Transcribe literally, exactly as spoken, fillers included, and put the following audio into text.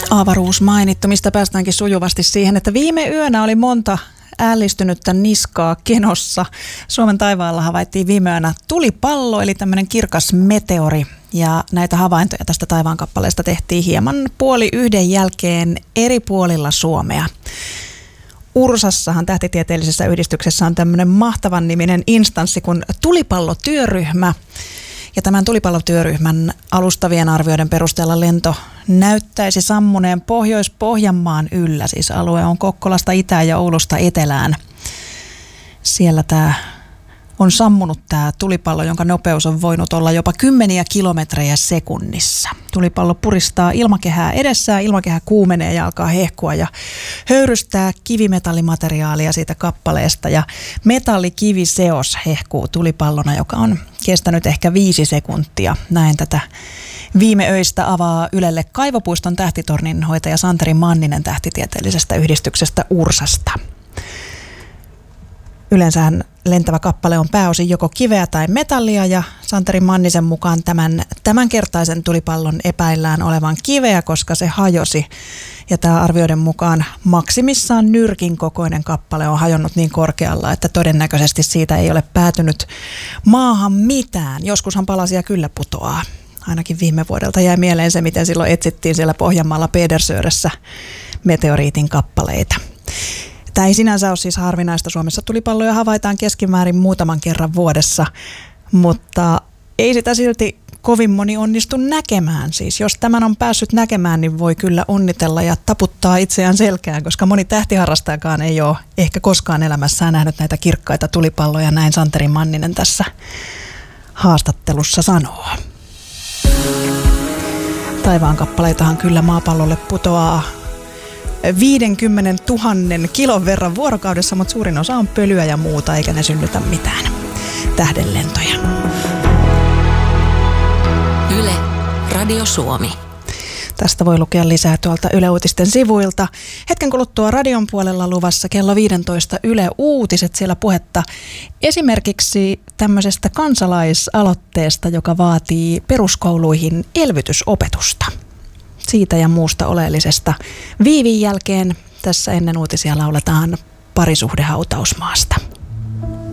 Avaruus mainittu, mistä päästäänkin sujuvasti siihen, että viime yönä oli monta ällistynyttä niskaa kenossa. Suomen taivaalla havaittiin viime yönä tulipallo, eli tämmöinen kirkas meteori. Ja näitä havaintoja tästä taivaankappaleesta tehtiin hieman puoli yhden jälkeen eri puolilla Suomea. Ursassahan tähtitieteellisessä yhdistyksessä on tämmöinen mahtavan niminen instanssi kuin tulipallotyöryhmä. Ja tämän tulipallotyöryhmän alustavien arvioiden perusteella lento näyttäisi sammuneen Pohjois-Pohjanmaan yllä. Siis alue on Kokkolasta itään ja Oulusta etelään. Siellä tämä on sammunut tämä tulipallo, jonka nopeus on voinut olla jopa kymmeniä kilometrejä sekunnissa. Tulipallo puristaa ilmakehää edessään, ilmakehä kuumenee ja alkaa hehkua ja höyrystää kivimetallimateriaalia siitä kappaleesta. Ja metallikiviseos hehkuu tulipallona, joka on kestänyt ehkä viisi sekuntia. Näin tätä viime öistä avaa Ylelle Kaivopuiston tähtitornin hoitaja Santeri Manninen tähtitieteellisestä yhdistyksestä Ursasta. Yleensähän lentävä kappale on pääosin joko kiveä tai metallia ja Santeri Mannisen mukaan tämän tämänkertaisen tulipallon epäillään olevan kiveä, koska se hajosi. Ja tämä arvioiden mukaan maksimissaan nyrkin kokoinen kappale on hajonnut niin korkealla, että todennäköisesti siitä ei ole päätynyt maahan mitään. Joskushan palasia kyllä putoaa. Ainakin viime vuodelta jäi mieleen se, miten silloin etsittiin siellä Pohjanmaalla Pedersöressä meteoriitin kappaleita. Tämä ei sinänsä ole siis harvinaista. Suomessa tulipalloja havaitaan keskimäärin muutaman kerran vuodessa, mutta ei sitä silti kovin moni onnistu näkemään. Siis jos tämän on päässyt näkemään, niin voi kyllä onnitella ja taputtaa itseään selkään, koska moni tähtiharrastajakaan ei ole ehkä koskaan elämässään nähnyt näitä kirkkaita tulipalloja, näin Santeri Manninen tässä haastattelussa sanoo. Taivaankappaleitahan kyllä maapallolle putoaa viisikymmentätuhatta kilon verran vuorokaudessa, mutta suurin osa on pölyä ja muuta, eikä ne synnytä mitään tähdenlentoja. Yle, Radio Suomi. Tästä voi lukea lisää tuolta Yle Uutisten sivuilta. Hetken kuluttua radion puolella luvassa kello viisitoista Yle Uutiset, siellä puhetta esimerkiksi tämmöisestä kansalaisaloitteesta, joka vaatii peruskouluihin elvytysopetusta. Siitä ja muusta oleellisesta viivin jälkeen tässä ennen uutisia lauletaan Parisuhde hautausmaasta.